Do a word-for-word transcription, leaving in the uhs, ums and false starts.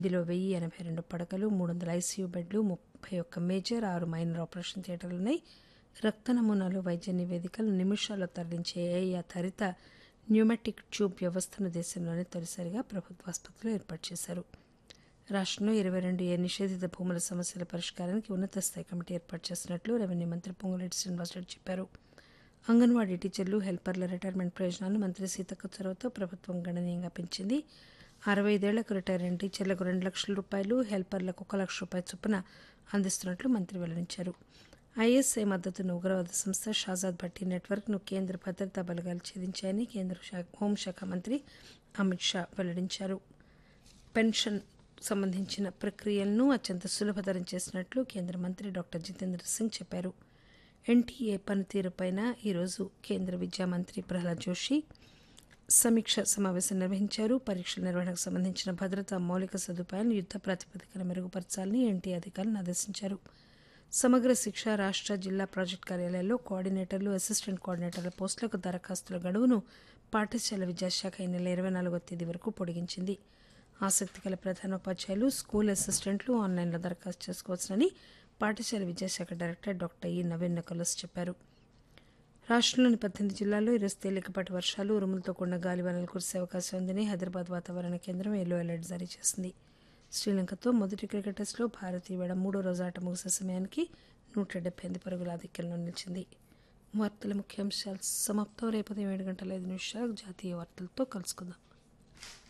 ఇందులో వెయ్యి ఎనభై రెండు పడకలు, మూడు వందల ఐసీయూ బెడ్లు, ముప్పై ఒక్క మేజర్, ఆరు మైనర్ ఆపరేషన్ థియేటర్లున్నాయి. రక్త నమూనాలు, వైద్య నివేదికలు నిమిషాల్లో తరలించే ఏఐ ఆధారిత న్యూమాటిక్ ట్యూబ్ వ్యవస్థను దేశంలోనే తొలిసారిగా ప్రభుత్వ ఆసుపత్రిలో ఏర్పాటు చేశారు. రాష్టంలో ఇరవై రెండు ఏ నిషేధిత భూముల సమస్యల పరిష్కారానికి ఉన్నత స్థాయి కమిటీ ఏర్పాటు చేస్తున్నట్లు రెవెన్యూ మంత్రి పొంగులేటి శ్రీనివాసరెడ్డి చెప్పారు. అంగన్వాడీ టీచర్లు, హెల్పర్ల రిటైర్మెంట్ ప్రయోజనాలను మంత్రి సీతక్క చొరవతో ప్రభుత్వం గణనీయంగా పెంచింది. అరవై ఐదేళ్లకు రిటైర్ అయిన టీచర్లకు రెండు లక్షల రూపాయలు, హెల్పర్లకు ఒక లక్ష రూపాయల చొప్పున అందిస్తున్నట్లు మంత్రి వెల్లడించారు. ఐఎస్ఐ మద్దతున్న ఉగ్రవాద సంస్థ షాజాద్ భట్టి నెట్వర్క్ను కేంద్ర భద్రతా బలగాలు ఛేదించాయని కేంద్ర హోంశాఖ మంత్రి అమిత్ షా వెల్లడించారు. పెన్షన్ సంబంధించిన ప్రక్రియలను అత్యంత సులభతరం చేసినట్లు కేంద్ర మంత్రి డాక్టర్ జితేంద్ర సింగ్ చెప్పారు. ఎన్టీఏ పనితీరుపై ఈరోజు కేంద్ర విద్యా మంత్రి ప్రహ్లాద్ జోషి సమీక్ష సమావేశం నిర్వహించారు. పరీక్షల నిర్వహణకు సంబంధించిన భద్రతా మౌలిక సదుపాయాలను యుద్ద ప్రాతిపదికన మెరుగుపరచాలని ఎన్టీఏ అధికారులను ఆదేశించారు. సమగ్ర శిక్ష రాష్ట్ర, జిల్లా ప్రాజెక్టు కార్యాలయాల్లో కోఆర్డినేటర్లు, అసిస్టెంట్ కోఆర్డినేటర్ల పోస్టులకు దరఖాస్తుల గడువును పాఠశాల విద్యాశాఖ ఈ నెల ఇరవై నాలుగో తేదీ వరకు పొడిగించింది. ఆసక్తి గల ప్రధానోపాధ్యాయులు, స్కూల్ అసిస్టెంట్లు ఆన్లైన్లో దరఖాస్తు చేసుకోవచ్చునని పాఠశాల విద్యాశాఖ డైరెక్టర్ డాక్టర్ ఈ నవీన్ నికోలస్ చెప్పారు. రాష్ట్రంలోని పద్దెనిమిది జిల్లాల్లో ఈరోజు తేలికపాటి వర్షాలు, ఉరుములతో కూడిన గాలివానలు కురిసే అవకాశం ఉందని హైదరాబాద్ వాతావరణ కేంద్రం ఎల్లో అలర్ట్ జారీ చేసింది. శ్రీలంకతో మొదటి క్రికెట్ టెస్టులో భారత్ ఈవేళ మూడో రోజు ఆట ముగిసే సమయానికి నూట డెబ్బై ఎనిమిది పరుగుల ఆధిక్యంలో నిలిచింది. వార్తల ముఖ్యాంశాలు సమాప్తం. రేపు ఉదయం ఏడు గంటల ఐదు నిమిషాలకు జాతీయ వార్తలతో కలుసుకుందాం.